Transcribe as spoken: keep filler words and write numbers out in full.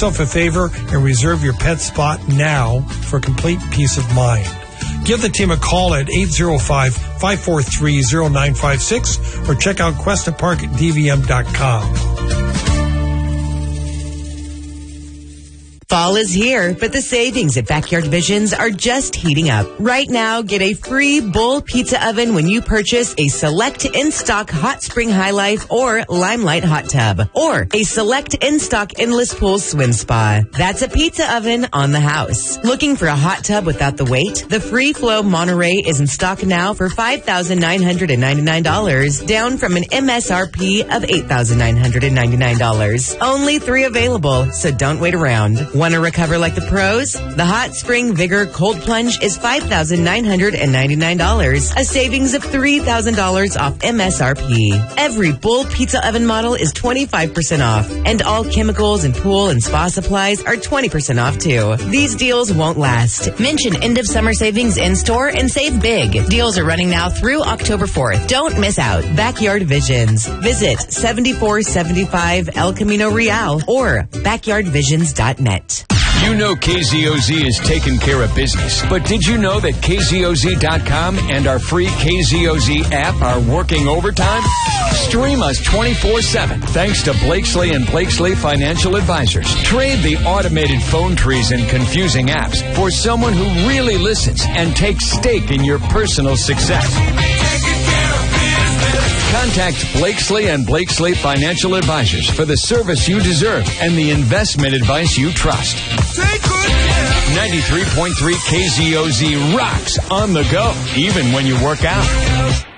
yourself a favor and reserve your pet spot now for complete peace of mind. Give the team a call at eight zero five, five four three, zero nine five six or check out Questa Park D V M dot com. Fall is here, but the savings at Backyard Visions are just heating up. Right now, get a free Bull Pizza Oven when you purchase a select in-stock Hot Spring High Life or Limelight Hot Tub, or a select in-stock Endless Pool Swim Spa. That's a pizza oven on the house. Looking for a hot tub without the wait? The Free Flow Monterey is in stock now for five thousand nine hundred ninety-nine dollars, down from an M S R P of eight thousand nine hundred ninety-nine dollars. Only three available, so don't wait around. Want to recover like the pros? The Hot Spring Vigor Cold Plunge is five thousand nine hundred ninety-nine dollars, a savings of three thousand dollars off M S R P. Every Bull Pizza Oven model is twenty-five percent off, and all chemicals and pool and spa supplies are twenty percent off too. These deals won't last. Mention end of summer savings in store and save big. Deals are running now through October fourth. Don't miss out. Backyard Visions. Visit seventy-four seventy-five El Camino Real or backyard visions dot net. You know K Z O Z is taking care of business, but did you know that K Z O Z dot com and our free K Z O Z app are working overtime? Stream us twenty-four seven thanks to Blakesley and Blakesley Financial Advisors. Trade the automated phone trees and confusing apps for someone who really listens and takes stake in your personal success. Contact Blakesley and Blakesley Financial Advisors for the service you deserve and the investment advice you trust. ninety-three point three K Z O Z rocks on the go, even when you work out.